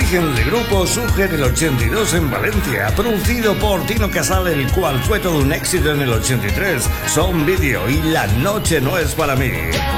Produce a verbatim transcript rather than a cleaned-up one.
origen del grupo surge en el ochenta y dos en Valencia, producido por Tino Casal, el cual fue todo un éxito en el ochenta y tres. Son Vídeo y La noche no es para mí.